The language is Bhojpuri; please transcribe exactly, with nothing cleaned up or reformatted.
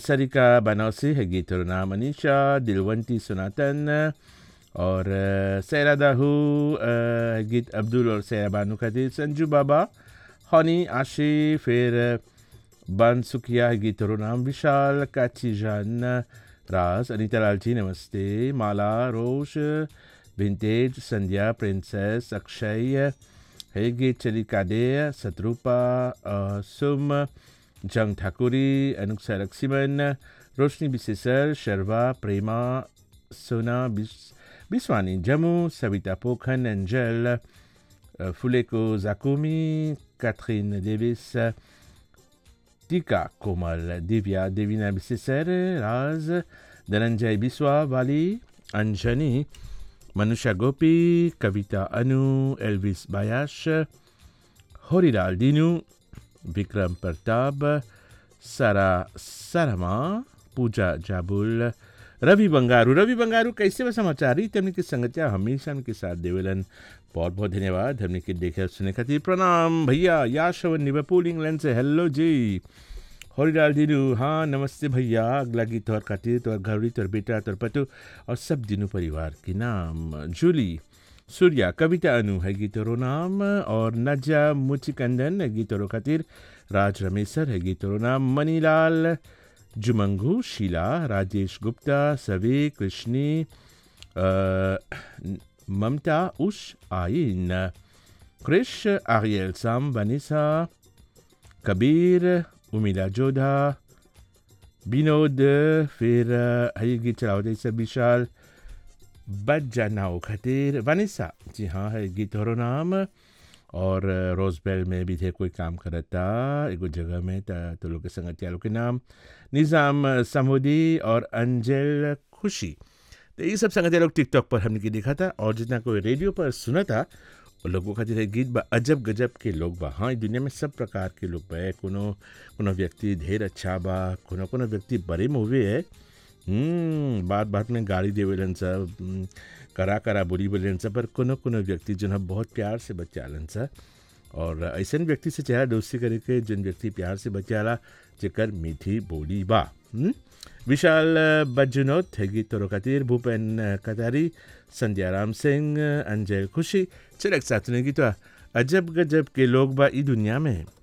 सरिका बनौसी है गीत और नाम अनीशा दिलवंती सुनातन और अ, सैरा दाहू अ, गीत अब्दुल और सैरा बानू खातिर संजू बाबा हनी आशी फिर अ, बन सुखिया है गीत और नाम विशाल काची जान राज अनीता लालची नमस्ते माला रोश विंटेज संध्या प्रिंसेस अक्षय है गीत चली कादे सतरूपा अ, सुम जंग ठाकुरी अनुक्षा लक्ष्मण रोशनी बिसेसर शर्वा प्रेमा सोना बिस, बिस्वानी जमू सविता पोखन एंजल अ, फुलेको जाकुमी कैथरीन डेविस टीका कोमल दिव्या देवीना बिसेसर राज धनंजय बिस्वा वाली अंजनी मनुषा गोपी कविता अनु एल्विस बायाश होरीलाल दीनू विक्रम प्रताप सारा सारमा पूजा जाबुल रवि बंगारू रवि बंगारू कैसे व समाचार ही तमने की संगतिया हमेशा उनके साथ देवेलन बहुत बहुत धन्यवाद हमने की देखे सुने खातिर प्रणाम भैया याशवन निवपुल इंग्लैंड से हेलो जी हरिलाल दीनू हाँ नमस्ते भैया अगला गीत तोर खातिर तोर घरड़ी तोर बेटा तोर पतु और सब दिनू परिवार के नाम जूली सूर्या कविता अनु है गीतों नाम और नजा मुचिकंदन है गीतों खातिर राज रमेसर है गीतों नाम मनीलाल जुमंगू शीला राजेश गुप्ता सवे कृष्णी अ, ममता उष आइन क्रिश आरियल साम वनिसा कबीर उमिला जोधा विनोद फिर अ, है गीत चलाओ सब विशाल बजानाओ खातिर वनिसा जी हाँ है गीत और नाम और रोजबेल में भी थे कोई काम करता एगो जगह में ता तो लोग के संगतिया लोग के नाम निज़ाम समूदी और अंजल खुशी तो ये सब संगतिया लोग टिकटॉक पर हमने की देखा था और जितना कोई रेडियो पर सुना था वो लोगों खातिर है गीत बा अजब गजब के लोग बा हाँ दुनिया में सब प्रकार के लोग बा कोनो कोनो व्यक्ति ढेर अच्छा बा कोनो कोनो व्यक्ति बड़े मुँहे है हम्म बात बात में गाड़ी देवेलन सब हम्म, करा करा बुरी बोलेन सब पर कोनो कोनो व्यक्ति जो है बहुत प्यार से बचालन सा और ऐसे व्यक्ति से चेहरा दोस्ती करे के जिन व्यक्ति प्यार से बचाला जेकर मीठी बोली बा हम्म? विशाल बजुनोत है गीत तोरो खातिर भूपेन कतारी संध्या राम सिंह अंजय खुशी चल एक साथ सुने गीत अजब गजब के लोग बा ई दुनिया में